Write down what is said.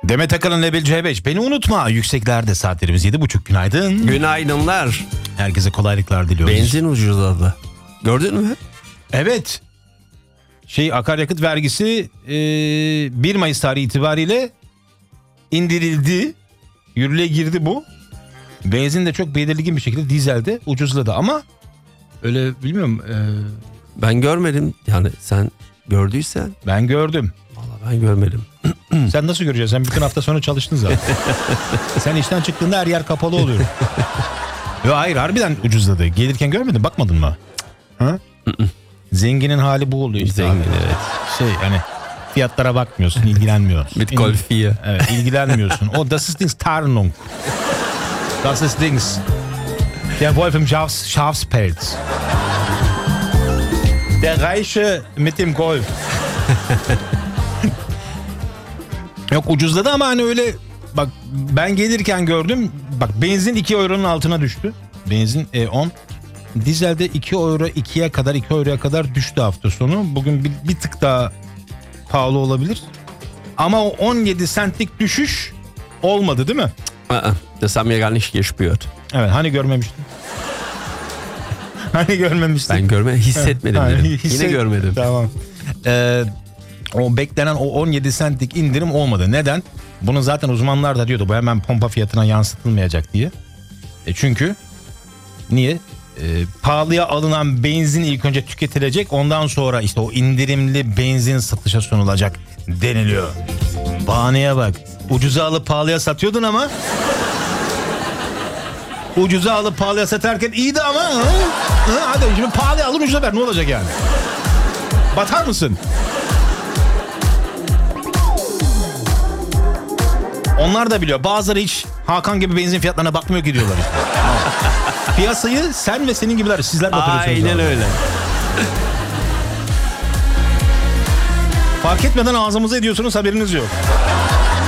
Demet Akalın Level C5. Beni unutma. Yükseklerde saatlerimiz 7.30. Günaydın. Günaydınlar. Herkese kolaylıklar diliyoruz. Benzin ucuzladı. Gördün mü? Evet. Akaryakıt vergisi 1 Mayıs tarihi itibariyle indirildi. Yürürlüğe girdi bu. Benzin de çok belirgin bir şekilde, dizelde ucuzladı ama öyle bilmiyorum. Ben görmedim. Yani sen gördüysen. Ben gördüm. Vallahi ben görmedim. Sen nasıl göreceksin? Sen bütün hafta sonra çalıştın zaten. Sen işten çıktığında her yer kapalı oluyor. Yo, hayır, harbiden ucuzladı. Gelirken görmedin, bakmadın mı? Ha? Zenginin hali bu oluyor işte. Zengin, evet. Hani fiyatlara bakmıyorsun, ilgilenmiyorsun. Mit Golf 4. Evet, ilgilenmiyorsun. Das ist Dings Tarnung. Das ist Dings. Der Wolf im Schafspelz. Der Reiche mit dem Golf. Yok, ucuzladı ama hani öyle, bak ben gelirken gördüm. Bak, benzin 2 euronun altına düştü. Benzin 10. Dizelde 2 euro 2'ye kadar, 2 euroya kadar düştü hafta sonu. Bugün bir tık daha pahalı olabilir. Ama o 17 centlik düşüş olmadı değil mi? Das haben wir gar nicht gespürt. Evet, hani görmemiştin. Hani görmemiştin. Ben hissetmedim dedim. Yine görmedim. Tamam. O beklenen o 17 centlik indirim olmadı. Neden? Bunu zaten uzmanlar da diyordu. Bu hemen pompa fiyatına yansıtılmayacak diye. Çünkü niye? Pahalıya alınan benzin ilk önce tüketilecek. Ondan sonra işte o indirimli benzin satışa sunulacak deniliyor. Bahaneye bak. Ucuza alıp pahalıya satıyordun ama. Ucuza alıp pahalıya satarken iyiydi ama. Hadi şimdi pahalıya alın, ucuza ver. Ne olacak yani? Batar mısın? Onlar da biliyor. Bazıları hiç Hakan gibi benzin fiyatlarına bakmıyor ki diyorlar işte. Piyasayı sen ve senin gibiler, sizler batırıyorsunuz. Aynen öyle. Fark etmeden ağzımıza ediyorsunuz, haberiniz yok.